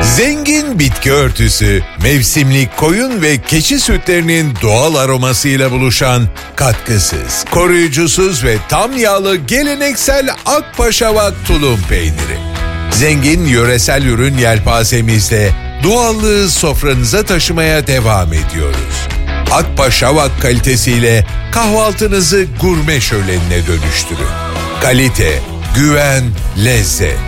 Zengin bitki örtüsü, mevsimlik koyun ve keçi sütlerinin doğal aromasıyla buluşan katkısız, koruyucusuz ve tam yağlı geleneksel Akpaşavak tulum peyniri. Zengin yöresel ürün yelpazemizle doğallığı sofranıza taşımaya devam ediyoruz. Akpaşavak kalitesiyle kahvaltınızı gurme şölenine dönüştürün. Kalite, güven, lezzet.